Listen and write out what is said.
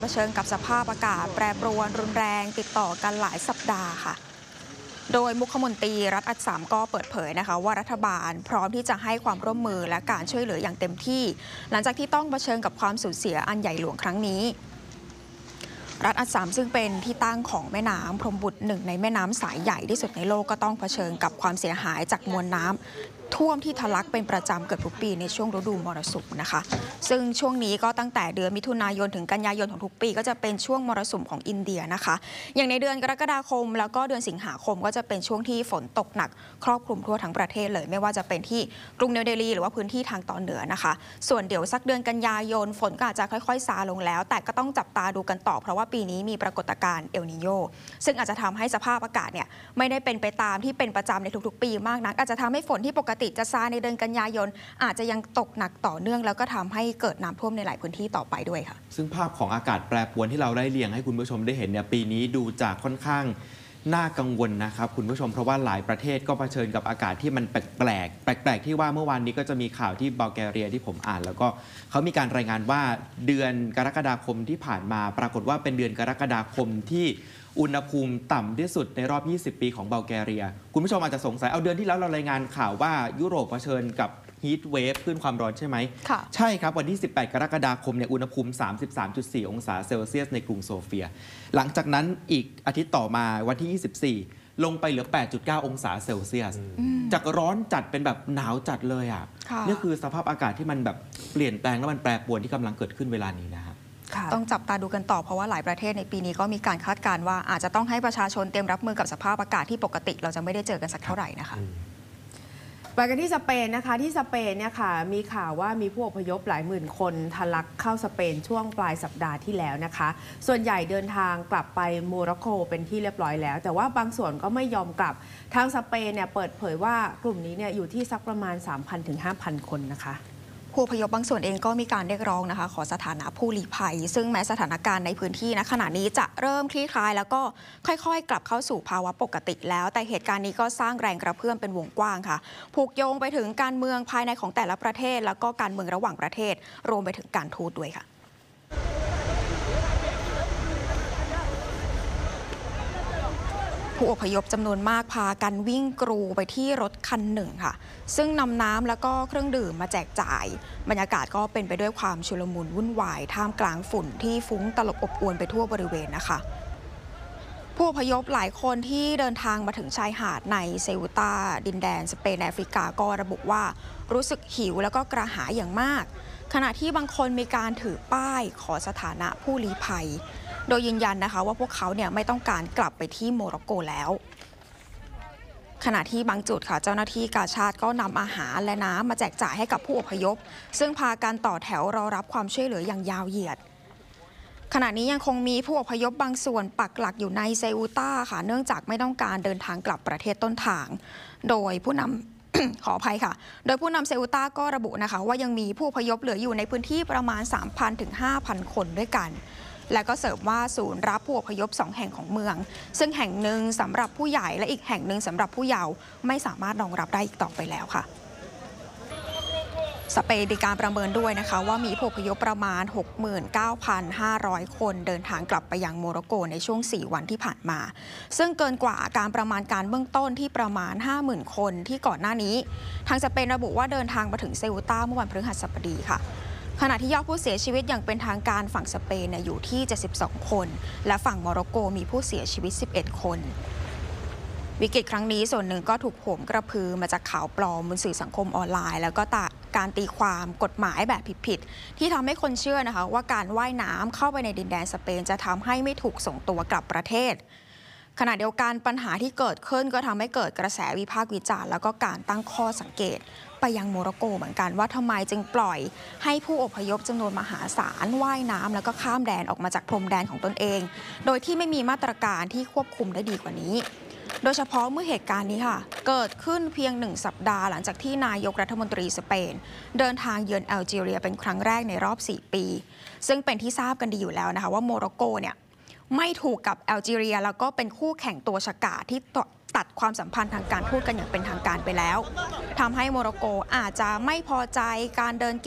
เผชิญกับสภาพอากาศแปรปรวนรุนแรงติดต่อกันหลายสัปดาห์ค่ะโดยมุขมนตรีรัฐอัสสัมก็เปิดเผยนะคะว่ารัฐบาลพร้อมที่จะให้ความร่วมมือและการช่วยเหลืออย่างเต็มที่หลังจากที่ต้องเผชิญกับความสูญเสียอันใหญ่หลวงครั้งนี้รัฐอัสสัมซึ่งเป็นที่ตั้งของแม่น้ำพรหมบุตรหนึ่งในแม่น้ำสายใหญ่ที่สุดในโลกก็ต้องเผชิญกับความเสียหายจากมวลน้ำท่วมที่ทะลักเป็นประจำเกือบทุกปีในช่วงฤดูมรสุมนะคะซึ่งช่วงนี้ก็ตั้งแต่เดือนมิถุนายนถึงกันยายนของทุกปีก็จะเป็นช่วงมรสุมของอินเดียนะคะอย่างในเดือนกรกฎาคมแล้วก็เดือนสิงหาคมก็จะเป็นช่วงที่ฝนตกหนักครอบคลุมทั่วทั้งประเทศเลยไม่ว่าจะเป็นที่กรุงนิวเดลีหรือว่าพื้นที่ทางตอนเหนือนะคะส่วนเดี๋ยวสักเดือนกันยายนฝนก็อาจจะค่อยๆซาลงแล้วแต่ก็ต้องจับตาดูกันต่อเพราะว่าปีนี้มีปรากฏการณ์เอลนีโญซึ่งอาจจะทำให้สภาพอากาศเนี่ยไม่ได้เป็นไปตามที่เป็นประจำในทุกๆปีมากนักอาจจะทำให้ฝนที่ปกติจะซาในเดือนกันยายนอาจจะยังตกหนักต่อเนื่องแล้วก็ทำให้เกิดน้ำท่วมในหลายพื้นที่ต่อไปด้วยค่ะซึ่งภาพของอากาศแปรปรวนที่เราได้เรียงให้คุณผู้ชมได้เห็นเนี่ยปีนี้ดูจากค่อนข้างน่ากังวลนะครับคุณผู้ชมเพราะว่าหลายประเทศก็เผชิญกับอากาศที่มันแปลกที่ว่าเมื่อวานนี้ก็จะมีข่าวที่บัลแกเรียที่ผมอ่านแล้วก็เขามีการรายงานว่าเดือนกรกฎาคมที่ผ่านมาปรากฏว่าเป็นเดือนกรกฎาคมที่อุณหภูมิต่ำที่สุดในรอบ 20 ปีของบัลแกเรียคุณผู้ชมอาจจะสงสัยเอาเดือนที่แล้วเรารายงานข่าวว่ายุโรปเผชิญกับฮีทเวฟคลื่นความร้อนใช่ไหมใช่ครับวันที่18 กรกฎาคมเนี่ยอุณหภูมิ 33.4 องศาเซลเซียสในกรุงโซเฟียหลังจากนั้นอีกอาทิตย์ต่อมาวันที่ 24 ลงไปเหลือ 8.9 องศาเซลเซียสจากร้อนจัดเป็นแบบหนาวจัดเลยอ่ะนี่คือสภาพอากาศที่มันแบบเปลี่ยนแปลงและมันแปรปรวนที่กำลังเกิดขึ้นเวลานี้นะครับต้องจับตาดูกันต่อเพราะว่าหลายประเทศในปีนี้ก็มีการคาดการณ์ว่าอาจจะต้องให้ประชาชนเตรียมรับมือกับสภาพอากาศที่ปกติเราจะไม่ได้เจอกันสักเท่าไหร่นะคะไปกันที่สเปนนะคะที่สเปนเนี่ยค่ะมีข่าวว่ามีผู้อพยพหลายหมื่นคนทะลักเข้าสเปนช่วงปลายสัปดาห์ที่แล้วนะคะส่วนใหญ่เดินทางกลับไปโมร็อกโกเป็นที่เรียบร้อยแล้วแต่ว่าบางส่วนก็ไม่ยอมกลับทางสเปนเนี่ยเปิดเผยว่ากลุ่มนี้เนี่ยอยู่ที่สักประมาณ 3,000 ถึง 5,000 คนนะคะผู้อพยพบางส่วนเองก็มีการเรียกร้องนะคะขอสถานะผู้ลี้ภัยซึ่งแม้สถานการณ์ในพื้นที่ณขณะนี้จะเริ่มคลี่คลายแล้วก็ค่อยๆกลับเข้าสู่ภาวะปกติแล้วแต่เหตุการณ์นี้ก็สร้างแรงกระเพื่อมเป็นวงกว้างค่ะผูกโยงไปถึงการเมืองภายในของแต่ละประเทศแล้วก็การเมืองระหว่างประเทศรวมไปถึงการทูตด้วยค่ะผู้อพยพจำนวนมากพากันวิ่งกรูไปที่รถคันหนึ่งค่ะซึ่งนำน้ำแล้วก็เครื่องดื่มมาแจกจ่ายบรรยากาศก็เป็นไปด้วยความชุลมุนวุ่นวายท่ามกลางฝุ่นที่ฟุ้งตลบอบอวนไปทั่วบริเวณนะคะผู้อพยพหลายคนที่เดินทางมาถึงชายหาดในเซอูตาดินแดนสเปนแอฟริกาก็ระบุว่ารู้สึกหิวแล้วก็กระหายอย่างมากขณะที่บางคนมีการถือป้ายขอสถานะผู้ลี้ภัยโดยยืนยันนะคะว่าพวกเขาเนี่ยไม่ต้องการกลับไปที่โมร็อกโกแล้วขณะที่บางจุดค่ะเจ้าหน้าที่กาชาดก็นำอาหารและน้ำมาแจกจ่ายให้กับผู้อพยพซึ่งพากันต่อแถวรอรับความช่วยเหลืออย่างยาวเหยียดขณะนี้ยังคงมีผู้อพยพบางส่วนปักหลักอยู่ในเซอูตาค่ะเนื่องจากไม่ต้องการเดินทางกลับประเทศต้นทางโดยผู้นำ ขออภัยค่ะโดยผู้นำเซอูตาก็ระบุนะคะว่ายังมีผู้อพยพเหลืออยู่ในพื้นที่ประมาณ 3,000 ถึง 5,000 คนด้วยกันและก็เสริมว่าศูนย์รับผู้อพยพ2แห่งของเมืองซึ่งแห่งหนึ่งสำหรับผู้ใหญ่และอีกแห่งหนึ่งสำหรับผู้เยาว์ไม่สามารถรองรับได้อีกต่อไปแล้วค่ะสเปนมีการประเมินด้วยนะคะว่ามีผู้อพยพประมาณ 69,500 คนเดินทางกลับไปยังโมร็อกโกในช่วง4วันที่ผ่านมาซึ่งเกินกว่าการประมาณการเบื้องต้นที่ประมาณ 50,000 คนที่ก่อนหน้านี้ทางสเปนระบุว่าเดินทางมาถึงเซอูตาเมื่อวันพฤหัสบดีค่ะขณะที่ยอดผู้เสียชีวิตอย่างเป็นทางการฝั่งสเปนอยู่ที่72คนและฝั่งโมร็อกโกมีผู้เสียชีวิต11คนวิกฤตครั้งนี้ส่วนหนึ่งก็ถูกโหมกระพือมาจากข่าวปลอมบนสื่อสังคมออนไลน์แล้วก็การตีความกฎหมายแบบผิดๆที่ทำให้คนเชื่อนะคะว่าการว่ายน้ำเข้าไปในดินแดนสเปนจะทำให้ไม่ถูกส่งตัวกลับประเทศขณะเดียวกันปัญหาที่เกิดขึ้นก็ทำให้เกิดกระแสวิพากษ์วิจารณ์แล้วก็การตั้งข้อสังเกตไปยังโมร็อกโกเหมือนกันว่าทำไมจึงปล่อยให้ผู้อพยพจำนวนมหาศาลว่ายน้ำแล้วก็ข้ามแดนออกมาจากพรมแดนของตนเองโดยที่ไม่มีมาตรการที่ควบคุมได้ดีกว่านี้โดยเฉพาะเมื่อเหตุการณ์นี้ค่ะเกิดขึ้นเพียง1 สัปดาห์หลังจากที่นายกรัฐมนตรีสเปนเดินทางเยือนแอลจีเรียเป็นครั้งแรกในรอบ4 ปีซึ่งเป็นที่ทราบกันดีอยู่แล้วนะคะว่าโมร็อกโกเนี่ยไม่ถูกกับแอลจีเรียแล้วก็เป็นคู่แข่งตัวฉกาจที่ตัดความสัมพันธ์ทางการทูตกันอย่างเป็นทางการไปแล้วทำให้โมร็อกโกอาจจะไม่พอใจการเดิน